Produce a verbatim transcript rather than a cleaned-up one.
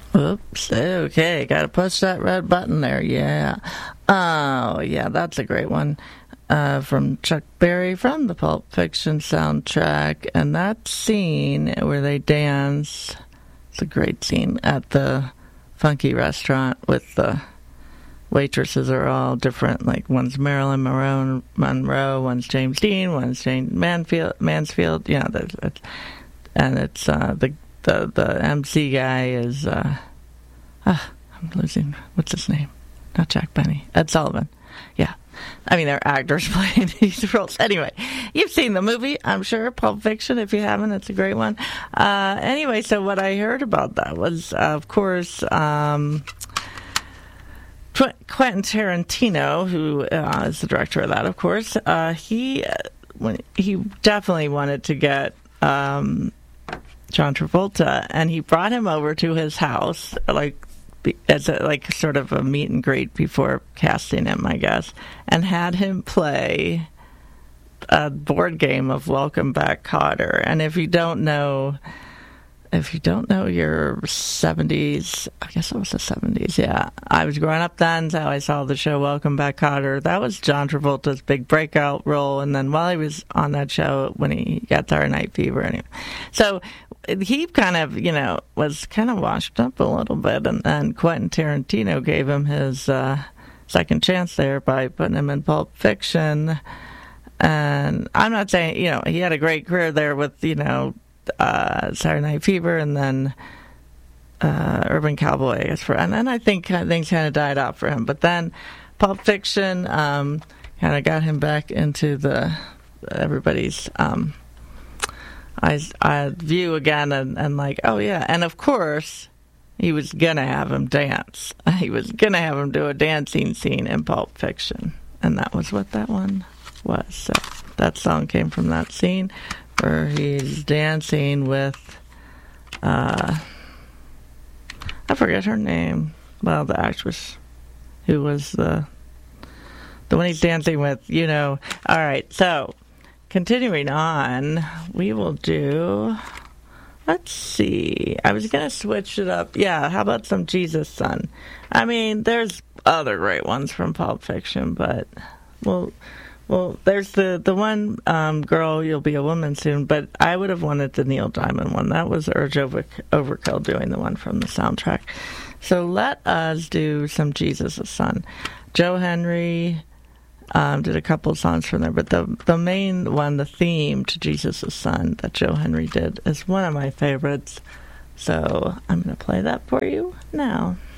Oops. Okay, got to push that red button there. Yeah. Oh, yeah, that's a great one. Uh, from Chuck Berry from the Pulp Fiction soundtrack. And that scene where they dance, it's a great scene at the funky restaurant with the waitresses are all different. Like one's Marilyn Monroe, Monroe one's James Dean, one's Jane Mansfield. Mansfield. Yeah, that's, that's, and it's uh, the the the M C guy is. Uh, ah, I'm losing. What's his name? Not Jack Benny. Ed Sullivan. Yeah. I mean, they're actors playing these roles. Anyway, you've seen the movie, I'm sure, Pulp Fiction. If you haven't, it's a great one. Uh, anyway, so what I heard about that was, uh, of course, um, Quentin Tarantino, who uh, is the director of that, of course. Uh, he uh, when, he definitely wanted to get um, John Travolta, and he brought him over to his house, like, as a, like sort of a meet and greet before casting him, I guess, and had him play a board game of Welcome Back, Kotter. And if you don't know, if you don't know your seventies, I guess it was the seventies, yeah. I was growing up then, so I saw the show Welcome Back, Kotter. That was John Travolta's big breakout role, and then while he was on that show, when he got Saturday Night Fever, anyway. So he kind of, you know, was kind of washed up a little bit, and then Quentin Tarantino gave him his uh, second chance there by putting him in Pulp Fiction. And I'm not saying, you know, he had a great career there with, you know, uh, Saturday Night Fever and then uh, Urban Cowboy, I guess, for, and then I think things kind of died out for him. But then Pulp Fiction um, kind of got him back into the everybody's um, I, I view again, and, and like, oh yeah, and of course, he was gonna have him dance. He was gonna have him do a dancing scene in Pulp Fiction, and that was what that one was. So that song came from that scene where he's dancing with, uh, I forget her name. Well, the actress who was the the one he's dancing with. You know. All right, so. Continuing on, we will do, let's see, I was going to switch it up. Yeah, how about some Jesus Son? I mean, there's other great ones from Pulp Fiction, but, well, well, there's the, the one, um, Girl, You'll Be a Woman Soon, but I would have wanted the Neil Diamond one. That was Urge Over- Overkill doing the one from the soundtrack. So let us do some Jesus Son. Joe Henry Um, did a couple of songs from there, but the the main one, the theme to Jesus' Son that Joe Henry did, is one of my favorites. So I'm going to play that for you now.